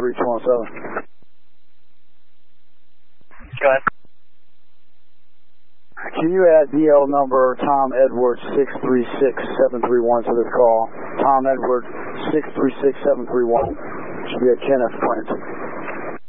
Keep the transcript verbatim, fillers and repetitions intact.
reach one oh seven. Go ahead. Can you add D L number Tom Edwards six three six seven three one to this call? Tom Edwards six three six seven three one. Should be at Kenneth Prince.